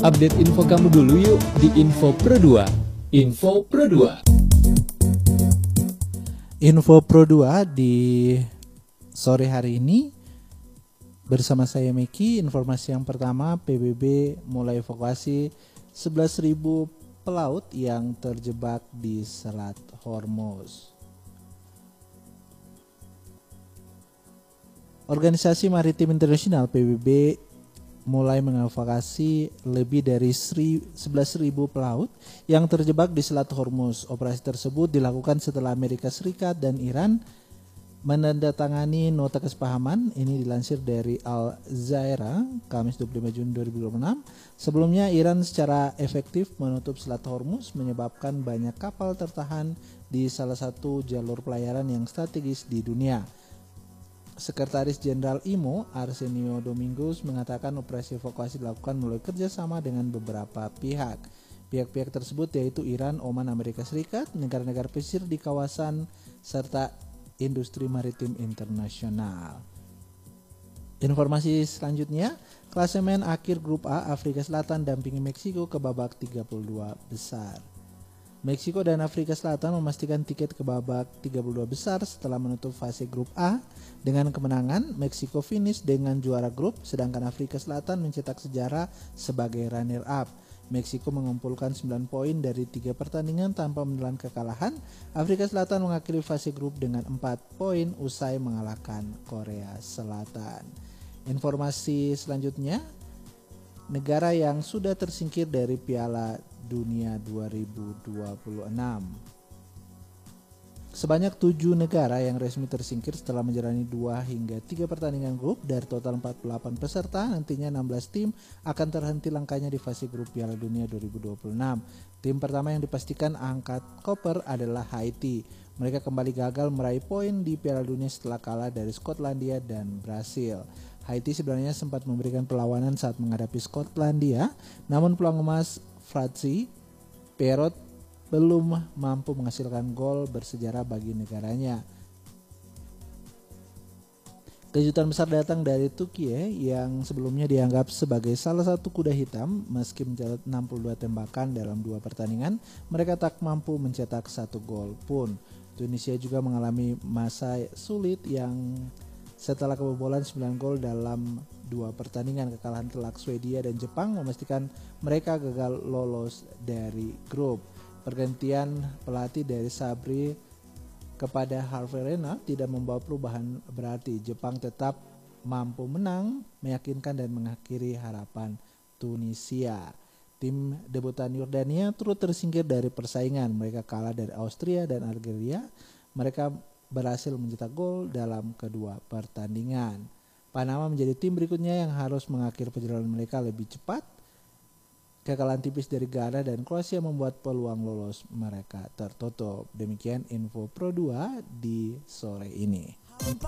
Update info kamu dulu yuk di Info Pro 2. Info Pro 2. Info Pro 2 di sore hari ini bersama saya Meki. Informasi yang pertama, PBB mulai evakuasi 11.000 pelaut yang terjebak di Selat Hormuz. Organisasi Maritim Internasional PBB mulai mengevakuasi lebih dari 11.000 pelaut yang terjebak di Selat Hormuz. Operasi tersebut dilakukan setelah Amerika Serikat dan Iran menandatangani nota kesepahaman. Ini dilansir dari Al Jazeera Kamis 25 Juni 2026. Sebelumnya Iran secara efektif menutup Selat Hormuz menyebabkan banyak kapal tertahan di salah satu jalur pelayaran yang strategis di dunia. Sekretaris Jenderal IMO Arsenio Domingos mengatakan operasi evakuasi dilakukan melalui kerjasama dengan beberapa pihak. Pihak-pihak tersebut yaitu Iran, Oman, Amerika Serikat, negara-negara pesisir di kawasan, serta industri maritim internasional. Informasi selanjutnya, klasemen akhir Grup A Afrika Selatan dampingi Meksiko ke babak 32 besar. Meksiko dan Afrika Selatan memastikan tiket ke babak 32 besar setelah menutup fase Grup A dengan kemenangan. Meksiko finish dengan juara grup, sedangkan Afrika Selatan mencetak sejarah sebagai runner-up. Meksiko mengumpulkan 9 poin dari 3 pertandingan tanpa menelan kekalahan. Afrika Selatan mengakhiri fase grup dengan 4 poin usai mengalahkan Korea Selatan. Informasi selanjutnya, negara yang sudah tersingkir dari Piala Dunia 2026. Sebanyak 7 negara yang resmi tersingkir setelah menjalani 2 hingga 3 pertandingan grup. Dari total 48 peserta, nantinya 16 tim akan terhenti langkahnya di fase grup Piala Dunia 2026. Tim pertama yang dipastikan angkat koper adalah Haiti. Mereka kembali gagal meraih poin di Piala Dunia setelah kalah dari Skotlandia dan Brasil. Haiti sebenarnya sempat memberikan perlawanan saat menghadapi Skotlandia, namun peluang emas Fratzi Perot belum mampu menghasilkan gol bersejarah bagi negaranya. Kejutan besar datang dari Turkiye yang sebelumnya dianggap sebagai salah satu kuda hitam. Meski mencatat 62 tembakan dalam 2 pertandingan, mereka tak mampu mencetak 1 gol pun. Tunisia juga mengalami masa sulit yang setelah kebobolan 9 gol dalam 2 pertandingan. Kekalahan telak Swedia dan Jepang memastikan mereka gagal lolos dari grup. Pergantian pelatih dari Sabri kepada Harvey Renard tidak membawa perubahan berarti. Jepang tetap mampu menang, meyakinkan dan mengakhiri harapan Tunisia. Tim debutan Yordania turut tersingkir dari persaingan. Mereka kalah dari Austria dan Algeria. Mereka berhasil mencetak gol dalam kedua pertandingan. Panama menjadi tim berikutnya yang harus mengakhiri perjalanan mereka lebih cepat. Kekalahan tipis dari Ghana dan Kroasia membuat peluang lolos mereka tertutup. Demikian Info Pro 2 di sore ini.